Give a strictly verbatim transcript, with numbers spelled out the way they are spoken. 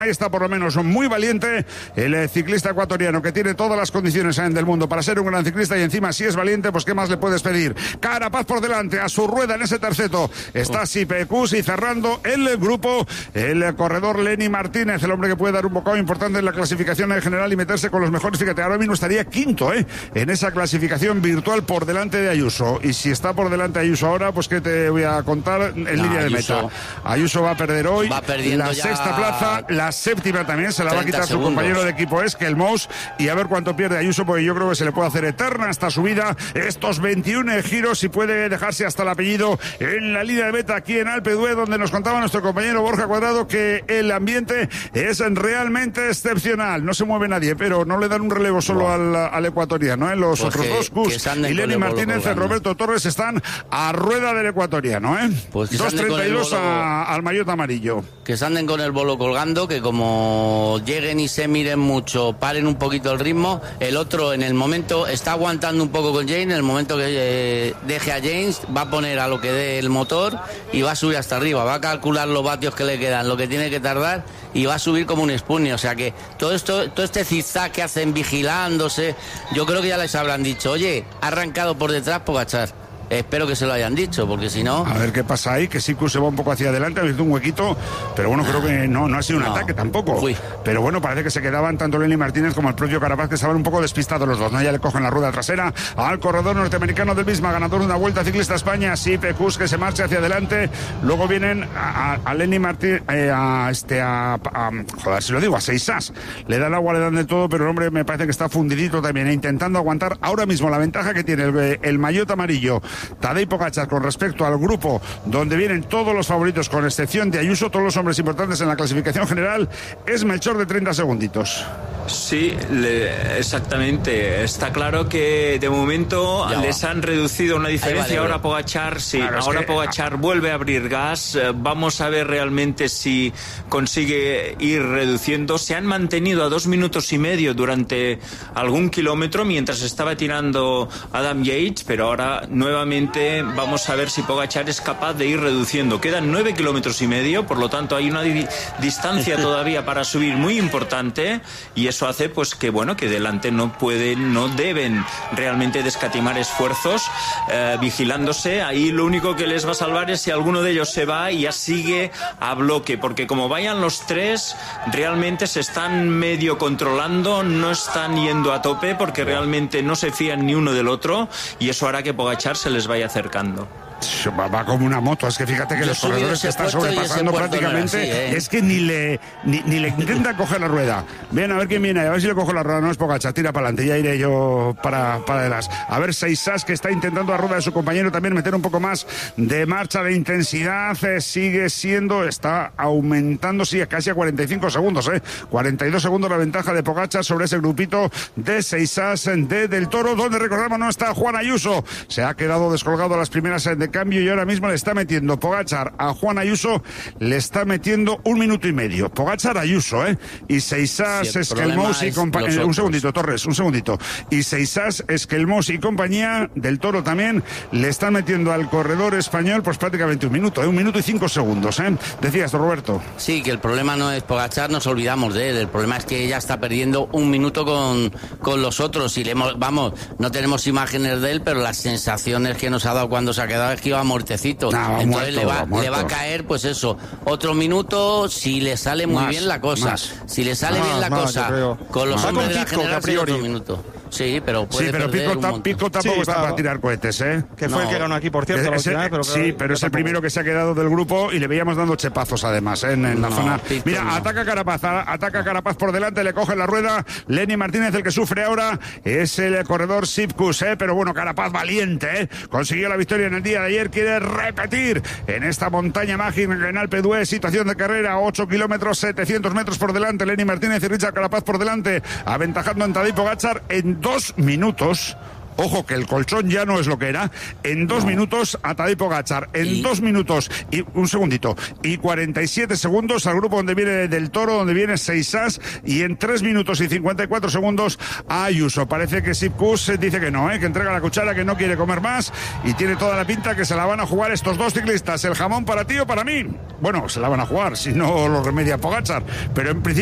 Ahí está por lo menos muy valiente el ciclista ecuatoriano, que tiene todas las condiciones del mundo para ser un gran ciclista, y encima si es valiente, pues qué más le puedes pedir. Carapaz por delante, a su rueda en ese terceto está Sipecus, y cerrando el grupo el corredor Lenny Martínez, el hombre que puede dar un bocado importante en la clasificación en general y meterse con los mejores. Fíjate, ahora mismo estaría quinto ¿eh? en esa clasificación virtual por delante de Ayuso, y si está por delante de Ayuso ahora, pues qué te voy a contar en no, línea Ayuso, de meta. Ayuso va a perder hoy va la ya... sexta plaza, la séptima también se la va a quitar segundos. Su compañero de equipo es que el Mous, y a ver cuánto pierde Ayuso, porque yo creo que se le puede hacer eterna esta subida, estos veintiuno giros, y puede dejarse hasta el apellido en la línea de meta aquí en Alpe d'Huez, donde nos contaba nuestro compañero Borja Cuadrado que el ambiente es realmente excepcional. No se mueve nadie, pero no le dan un relevo solo no. al, al ecuatoriano, ¿eh? Los pues otros que, dos, Cus y Lenny Martínez y Roberto Torres, están a rueda del ecuatoriano, ¿eh? Pues dos treinta y dos al maillot amarillo. Que se anden con el bolo colgando, que como lleguen y se miren mucho, paren un poquito el ritmo. El otro en el momento está aguantando un poco con James, en el momento que eh, deje a James va a poner a lo que dé el motor y va a subir hasta arriba, va a calcular los vatios que le quedan, lo que tiene que tardar, y va a subir como un spoonie. O sea que todo esto, todo este zigzag que hacen vigilándose, yo creo que ya les habrán dicho, oye, ha arrancado por detrás Pogačar. Espero que se lo hayan dicho, porque si no... A ver qué pasa ahí, que Sipecus se va un poco hacia adelante, ha visto un huequito, pero bueno, creo que no, no ha sido un no. ataque tampoco. Uy. Pero bueno, parece que se quedaban tanto Lenny Martínez como el propio Carapaz, que estaban un poco despistados los dos, ¿no? Ya le cogen la rueda trasera al corredor norteamericano del misma, ganador de una Vuelta Ciclista a España, Sipecus, que se marcha hacia adelante. Luego vienen a, a, a Lenny Martínez, eh, a este, a, a... Joder, si lo digo, a Seisas. Le dan agua, le dan de todo, pero el hombre me parece que está fundidito también, e intentando aguantar ahora mismo la ventaja que tiene el, el maillot amarillo Tadej Pogačar con respecto al grupo, donde vienen todos los favoritos, con excepción de Ayuso, todos los hombres importantes en la clasificación general, es Melchor de treinta segunditos. Sí, le, exactamente. Está claro que de momento ya les va. han reducido una diferencia. Vale, ahora Pogačar, sí, claro, ahora que... Pogačar vuelve a abrir gas. Vamos a ver realmente si consigue ir reduciendo. Se han mantenido a dos minutos y medio durante algún kilómetro mientras estaba tirando Adam Yates, pero ahora nuevamente vamos a ver si Pogačar es capaz de ir reduciendo. Quedan nueve kilómetros y medio, por lo tanto hay una di- distancia todavía para subir muy importante, y eso hace pues que bueno que delante no pueden, no deben realmente descatimar esfuerzos eh, vigilándose. Ahí lo único que les va a salvar es si alguno de ellos se va y ya sigue a bloque, porque como vayan los tres realmente se están medio controlando, no están yendo a tope porque realmente no se fían ni uno del otro, y eso hará que Pogačar se les vaya acercando. Va, va como una moto, es que fíjate que Yo los corredores que están sobrepasando prácticamente, no así, ¿eh? Es que ni le ni, ni le intentan coger la rueda. Ven a ver quién viene, a ver si le cojo la rueda. No es Pogačar, tira para adelante, ya iré yo para, para atrás. A ver Seisas, que está intentando a rueda de su compañero también meter un poco más de marcha, de intensidad, eh, sigue siendo, está aumentando, sí, casi a cuarenta y cinco segundos, eh. cuarenta y dos segundos la ventaja de Pogačar sobre ese grupito de Seisas de Del Toro, donde recordamos no está Juan Ayuso, se ha quedado descolgado a las primeras de cambio, y ahora mismo le está metiendo Pogačar a Juan Ayuso, le está metiendo un minuto y medio. Pogačar Ayuso, ¿eh? Y Seisas, sí, Esquelmós y compañía. Un segundito, Torres, un segundito. Y Seisas, Esquelmós y compañía, Del Toro también, le están metiendo al corredor español, pues prácticamente un minuto, ¿eh? Un minuto y cinco segundos, ¿eh? Decías, Roberto. Sí, que el problema no es Pogačar, nos olvidamos de él. El problema es que ella está perdiendo un minuto con, con los otros. Y le hemos, vamos, no tenemos imágenes de él, pero las sensaciones que nos ha dado cuando se ha quedado es que iba muertecito. No, entonces muerto, le, va, le va a caer, pues eso, otro minuto, si le sale muy más, bien la cosa. Más. Si le sale más, bien la más, cosa, con los hombres de la generación, otro minuto. Sí, pero puede Sí, pero Pico, ta- Pico tampoco sí, está claro. para tirar cohetes, ¿eh? Que fue no. el que ganó aquí, por cierto. Es, la última, pero sí, pero, pero es el primero que se ha quedado del grupo, y le veíamos dando chepazos además, ¿eh? en, en la no, zona. Pico, Mira, no. ataca Carapaz, ataca Carapaz por delante, le coge la rueda. Lenny Martínez, el que sufre ahora, es el corredor Sipecus, ¿eh? Pero bueno, Carapaz valiente, ¿eh? Consiguió la victoria en el día de ayer, quiere repetir en esta montaña mágica en Alpe d'Huez, situación de carrera, ocho kilómetros, setecientos metros por delante, Lenny Martínez y Richard Carapaz por delante, aventajando en Tadej Pogačar en dos minutos. Ojo, que el colchón ya no es lo que era. En dos no. minutos a Tadej Pogačar. En ¿Y? dos minutos y un segundito. Y cuarenta y siete segundos al grupo donde viene Del Toro, donde viene Seisas. Y en tres minutos y cincuenta y cuatro segundos a Ayuso. Parece que Sepp Kuss dice que no, ¿eh? que entrega la cuchara, que no quiere comer más. Y tiene toda la pinta que se la van a jugar estos dos ciclistas. ¿El jamón para ti o para mí? Bueno, se la van a jugar, si no lo remedia Pogačar. Pero en principio